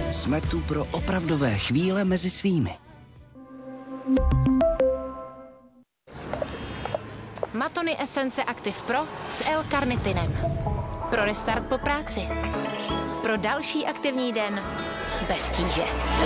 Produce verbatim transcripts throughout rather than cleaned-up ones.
Jsme tu pro opravdové chvíle mezi svými. Matony Esence Active Pro s L-karnitinem. Pro restart po práci. Pro další aktivní den bez tíže.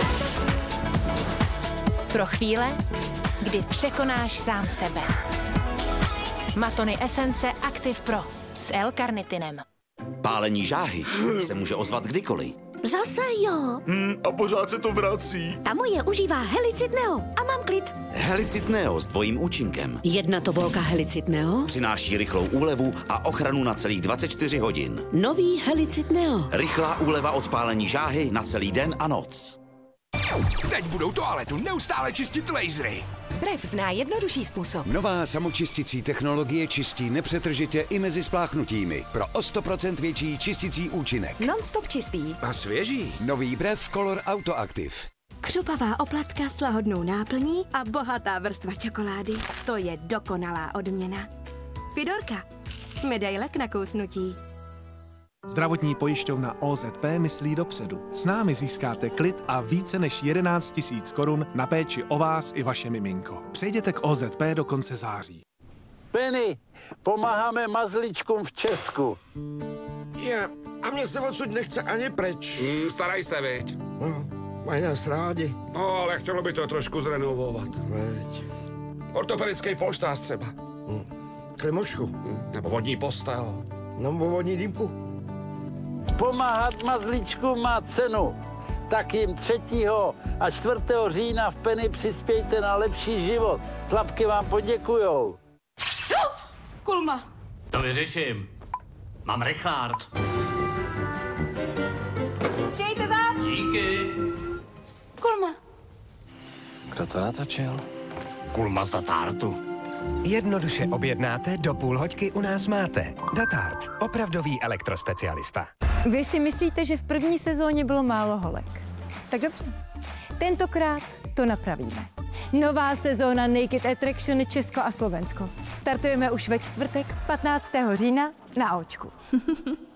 Pro chvíle, kdy překonáš sám sebe. Matony Esence Active Pro s L-karnitinem. Pálení žáhy se může ozvat kdykoliv. Zase jo. Hmm, a pořád se to vrací. Ta moje užívá Helicid Neo a mám klid. Helicid Neo s dvojím účinkem Jedna tobolka Helicid Neo. přináší rychlou úlevu a ochranu na celých dvacet čtyři hodin. Nový Helicid Neo. Rychlá úleva od pálení žáhy na celý den a noc. Teď budou toaletu neustále čistit lasery. Brev zná jednodušší způsob. Nová samočisticí technologie čistí nepřetržitě i mezi spláchnutími. Pro o sto procent větší čisticí účinek. Non-stop čistý. A svěží. Nový Brev Color Autoactive. Křupavá oplatka s lahodnou náplní a bohatá vrstva čokolády. To je dokonalá odměna. Fidorka. Medaile k nakousnutí. Zdravotní pojišťovna O Z P myslí dopředu. S námi získáte klid a více než jedenáct tisíc korun na péči o vás i vaše miminko. Přejděte k O Z P do konce září. Penny, pomáháme mazličkům v Česku. Je, a mě se odsud nechce ani pryč. Hmm, staraj se, viď. No, mají nás rádi. No, ale chtělo by to trošku zrenovovat. Veď. Ortopedický polštář třeba. Hm. Klimošku. Hmm, nebo vodní postel. No, vodní dýmku. Pomáhat mazličkům má cenu. Tak jim třetího a čtvrtého října v Penny přispějte na lepší život. Chlapky vám poděkujou. Kulma. To vyřeším. Mám Richard. Přijďte zás. Díky. Kulma. Kdo to natočil? Kulma z Datártu. Jednoduše objednáte, do půl hoďky u nás máte. Datart, opravdový elektrospecialista. Vy si myslíte, že v první sezóně bylo málo holek. Tak dobře. Tentokrát to napravíme. Nová sezóna Naked Attraction Česko a Slovensko. Startujeme už ve čtvrtek patnáctého října na Očku.